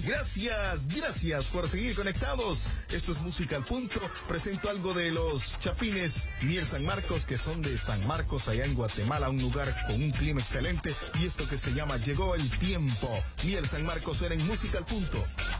Gracias por seguir conectados. Esto es Música al Punto. Presento algo de los Chapines Miel San Marcos, que son de San Marcos, allá en Guatemala, un lugar con un clima excelente. Y esto que se llama Llegó el Tiempo. Miel San Marcos era en Música al Punto.